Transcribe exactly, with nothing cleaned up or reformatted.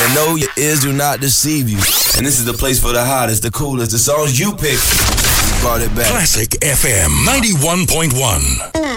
And know your ears do not deceive you. And this is the place for the hottest, the coolest, the songs you pick. We brought it back. Classic F M ninety-one point one.